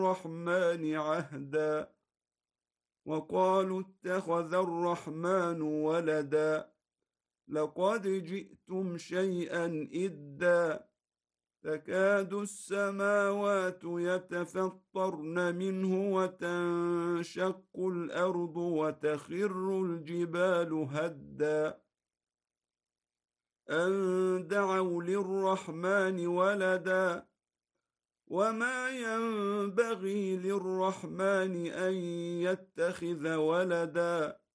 الرحمن عهدا وقالوا اتخذ الرحمن ولدا لقد جئتم شيئا إدا تكاد السماوات يتفطرن منه وتنشق الأرض وتخر الجبال هدا أن دعوا للرحمن ولدا وما ينبغي للرحمن أن يتخذ ولدا